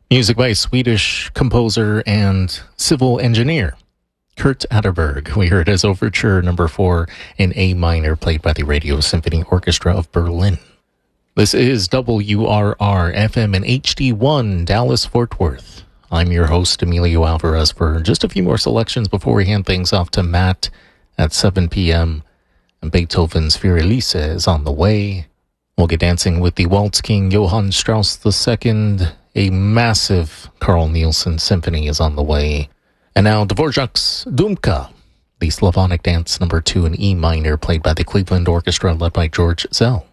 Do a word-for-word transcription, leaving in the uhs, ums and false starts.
Music by Swedish composer and civil engineer Kurt Atterberg. We heard as Overture number four in A minor, played by the Radio Symphony Orchestra of Berlin. This is W R R F M and H D one, Dallas-Fort Worth. I'm your host, Emilio Alvarez, for just a few more selections before we hand things off to Matt at seven p.m. And Beethoven's Fiorelise is on the way. We'll get dancing with the Waltz King Johann Strauss the Second. A massive Carl Nielsen symphony is on the way. And now Dvorak's Dumka, the Slavonic dance number two in E minor, played by the Cleveland Orchestra led by George Zell.